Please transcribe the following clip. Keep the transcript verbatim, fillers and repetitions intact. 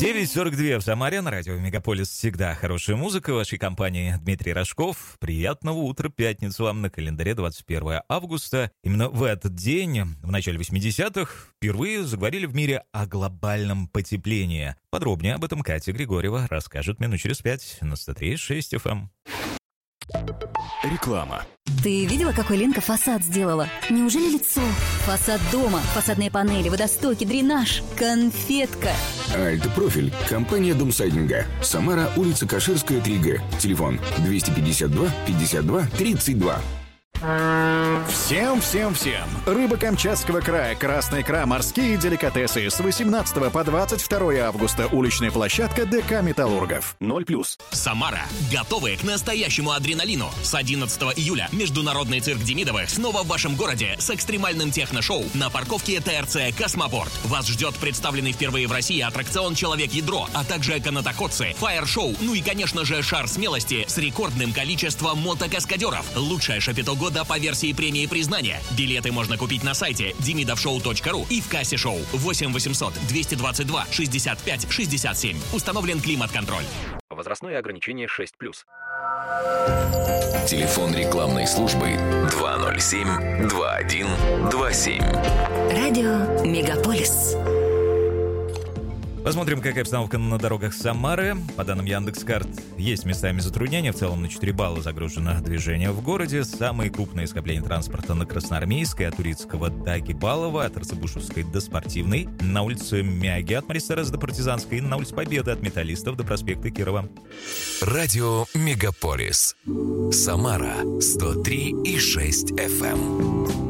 девять сорок два в Самаре, на радио «Мегаполис» всегда хорошая музыка. В вашей компании Дмитрий Рожков. Приятного утра, пятницу вам на календаре двадцать первое августа. Именно в этот день, в начале восьмидесятых, впервые заговорили в мире о глобальном потеплении. Подробнее об этом Катя Григорьева расскажет минут через пять на сто три и шесть эф эм. Реклама. Ты видела, какой Ленка фасад сделала? Неужели лицо? Фасад дома, фасадные панели, водостоки, дренаж, конфетка. Альт-профиль. Компания Домсайдинга. Самара, улица Каширская, три гэ. Телефон двести пятьдесят два пятьдесят два тридцать два. Всем, всем, всем! Рыба Камчатского края, красная икра, морские деликатесы. С восемнадцатого по двадцать второе августа. Уличная площадка ДК «Металлургов». ноль плюс. Самара. Готовы к настоящему адреналину. С одиннадцатого июля Международный цирк Демидовых снова в вашем городе с экстремальным техно-шоу на парковке ТРЦ «Космопорт». Вас ждет представленный впервые в России аттракцион «Человек-ядро», а также канатоходцы, фаер-шоу, ну и, конечно же, шар смелости с рекордным количеством мотокаскадеров. Лучшее шапито года по версии премии признания. Билеты можно купить на сайте демидовшоу точка ру и в кассе шоу. восемь восемьсот двести двадцать два шестьдесят пять шестьдесят семь. Установлен климат-контроль. Возрастное ограничение шесть плюс. Телефон рекламной службы два ноль семь два один два семь. Радио «Мегаполис». Посмотрим, какая обстановка на дорогах Самары. По данным Яндекс.Карт, есть местами затруднения. В целом на четыре балла загружено движение в городе. Самые крупные скопления транспорта на Красноармейской, от Турицкого до Гибалова, от Арцебушевской до Спортивной, на улице Мяги от Маристерес до Партизанской, на улице Победы от Металлистов до проспекта Кирова. Радио «Мегаполис». Самара сто три и шесть эф эм.